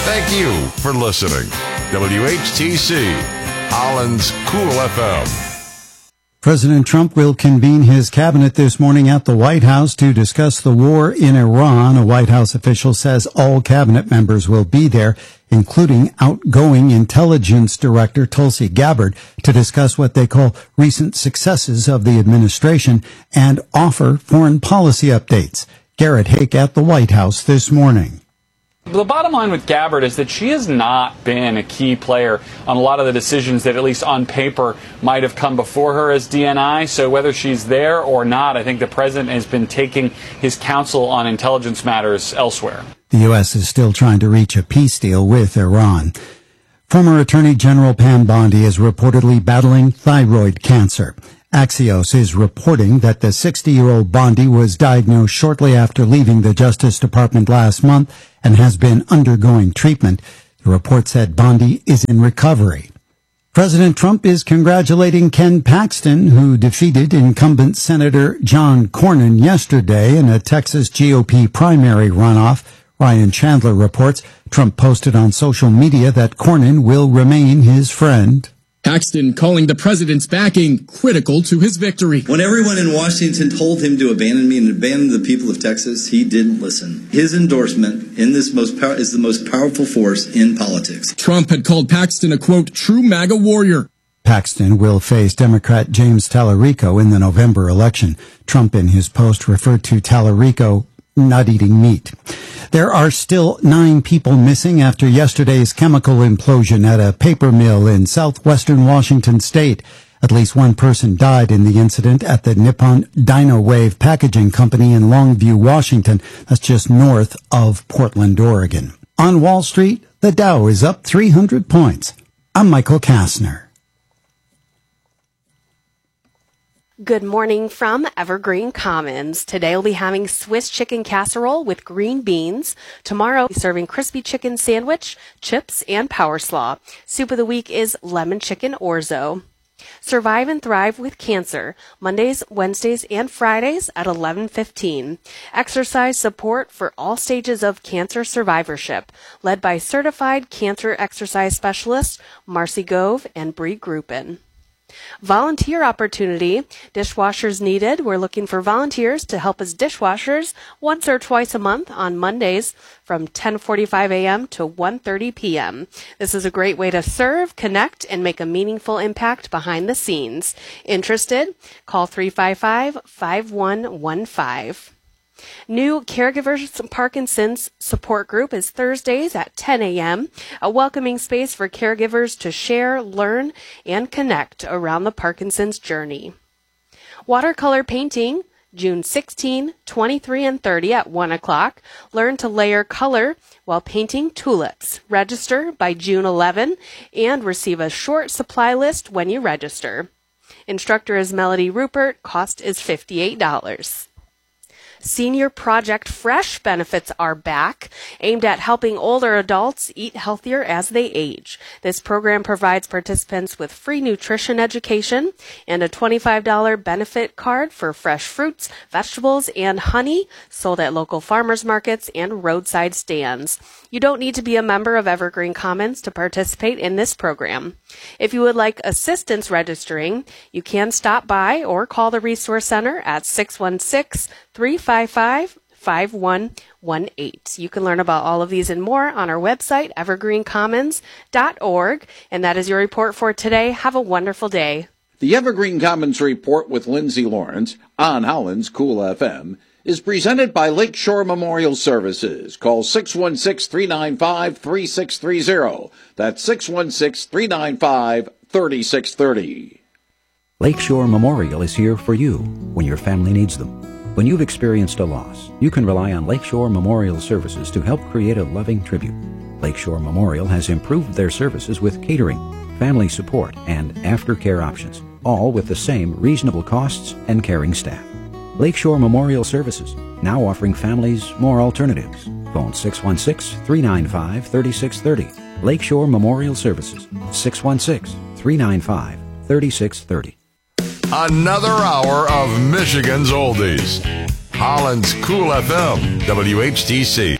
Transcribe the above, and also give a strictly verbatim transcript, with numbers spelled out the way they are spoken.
Thank you for listening. W H T C, Holland's Cool F M. President Trump will convene his cabinet this morning at the White House to discuss the war in Iran. A White House official says all cabinet members will be there, including outgoing intelligence director Tulsi Gabbard, to discuss what they call recent successes of the administration and offer foreign policy updates. Garrett Hake at the White House this morning. The bottom line with Gabbard is that she has not been a key player on a lot of the decisions that, at least on paper, might have come before her as D N I. So whether she's there or not, I think the president has been taking his counsel on intelligence matters elsewhere. The U S is still trying to reach a peace deal with Iran. Former Attorney General Pam Bondi is reportedly battling thyroid cancer. Axios is reporting that the sixty-year-old Bondi was diagnosed shortly after leaving the Justice Department last month and has been undergoing treatment. The report said Bondi is in recovery. President Trump is congratulating Ken Paxton, who defeated incumbent Senator John Cornyn yesterday in a Texas G O P primary runoff. Ryan Chandler reports Trump posted on social media that Cornyn will remain his friend. Paxton calling the president's backing critical to his victory. When everyone in Washington told him to abandon me and abandon the people of Texas, he didn't listen. His endorsement in this most power is the most powerful force in politics. Trump had called Paxton a, quote, true MAGA warrior. Paxton will face Democrat James Tallarico in the November election. Trump in his post referred to Tallarico not eating meat. There are still nine people missing after yesterday's chemical implosion at a paper mill in southwestern Washington state. At least one person died in the incident at the Nippon Dynawave Packaging Company in Longview, Washington. That's just north of Portland, Oregon. On Wall Street, the Dow is up three hundred points. I'm Michael Kastner. Good morning from Evergreen Commons. Today we'll be having Swiss chicken casserole with green beans. Tomorrow, we'll be serving crispy chicken sandwich, chips, and power slaw. Soup of the week is lemon chicken orzo. Survive and thrive with cancer. Mondays, Wednesdays, and Fridays at eleven fifteen. Exercise support for all stages of cancer survivorship, led by certified cancer exercise specialists Marcy Gove and Bree Gruppen. Volunteer opportunity. Dishwashers needed. We're looking for volunteers to help as dishwashers once or twice a month on Mondays from ten forty-five a.m. to one thirty p.m. This is a great way to serve, connect, and make a meaningful impact behind the scenes. Interested? Call three five five, five one one five. New Caregivers Parkinson's support group is Thursdays at ten a.m., a welcoming space for caregivers to share, learn, and connect around the Parkinson's journey. Watercolor painting, June sixteenth, twenty-three, and thirty at one o'clock. Learn to layer color while painting tulips. Register by June eleventh and receive a short supply list when you register. Instructor is Melody Rupert. Cost is fifty-eight dollars. Senior Project Fresh benefits are back, aimed at helping older adults eat healthier as they age. This program provides participants with free nutrition education and a twenty-five dollars benefit card for fresh fruits, vegetables, and honey sold at local farmers markets and roadside stands. You don't need to be a member of Evergreen Commons to participate in this program. If you would like assistance registering, you can stop by or call the Resource Center at six one six, three five five, five one one eight. You can learn about all of these and more on our website, evergreen commons dot org. And that is your report for today. Have a wonderful day. The Evergreen Commons Report with Lindsay Lawrence on Holland's Cool F M is presented by Lakeshore Memorial Services. Call six one six, three nine five, three six three zero. That's six one six, three nine five, three six three zero. Lakeshore Memorial is here for you when your family needs them. When you've experienced a loss, you can rely on Lakeshore Memorial Services to help create a loving tribute. Lakeshore Memorial has improved their services with catering, family support, and aftercare options, all with the same reasonable costs and caring staff. Lakeshore Memorial Services, now offering families more alternatives. Phone six one six, three nine five, three six three zero. Lakeshore Memorial Services, six one six, three nine five, three six three zero. Another hour of Michigan's Oldies. Holland's Cool F M, W H T C.